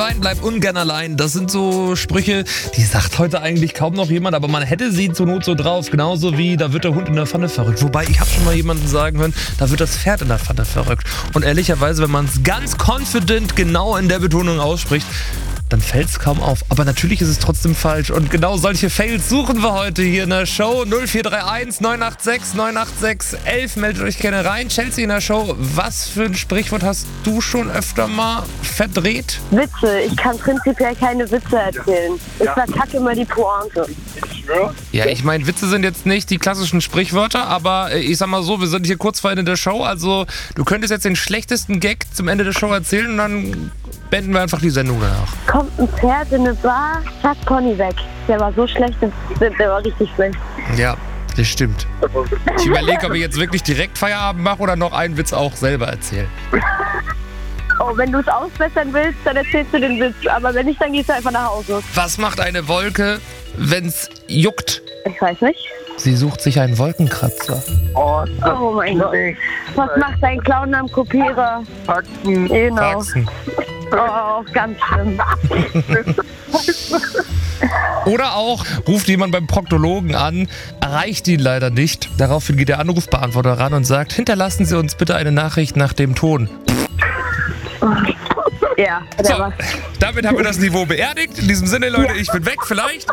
Wein bleibt ungern allein. Das sind so Sprüche, die sagt heute eigentlich kaum noch jemand, aber man hätte sie zur Not so drauf. Genauso wie, da wird der Hund in der Pfanne verrückt. Wobei, ich habe schon mal jemanden sagen hören, da wird das Pferd in der Pfanne verrückt. Und ehrlicherweise, wenn man es ganz confident genau in der Betonung ausspricht, dann fällt es kaum auf. Aber natürlich ist es trotzdem falsch. Und genau solche Fails suchen wir heute hier in der Show. 0431 986 986 11. Meldet euch gerne rein. Chelsea in der Show. Was für ein Sprichwort hast du schon öfter mal verdreht? Witze. Ich kann prinzipiell keine Witze erzählen. Ich verkacke immer die Pointe. Ich schwöre. Ja, ich meine, Witze sind jetzt nicht die klassischen Sprichwörter, aber ich sag mal so, wir sind hier kurz vor Ende der Show. Also du könntest jetzt den schlechtesten Gag zum Ende der Show erzählen und dann beenden wir einfach die Sendung danach. Kommt ein Pferd in eine Bar, zack, Pony weg. Der war so schlecht, der war richtig schlecht. Ja, das stimmt. Ich überlege, ob ich jetzt wirklich direkt Feierabend mache oder noch einen Witz auch selber erzähle. Oh, wenn du es ausbessern willst, dann erzählst du den Witz. Aber wenn nicht, dann gehst du einfach nach Hause. Was macht eine Wolke, wenn's juckt? Ich weiß nicht. Sie sucht sich einen Wolkenkratzer. Oh, Oh mein Gott. Was macht ein Clown am Kopierer? Faxen. Genau. Faxen. Oh, ganz schlimm. Oder auch, ruft jemand beim Proktologen an, erreicht ihn leider nicht. Daraufhin geht der Anrufbeantworter ran und sagt, hinterlassen Sie uns bitte eine Nachricht nach dem Ton. Ja, der So, war. damit haben wir das Niveau beerdigt. In diesem Sinne, Leute, ich bin weg vielleicht.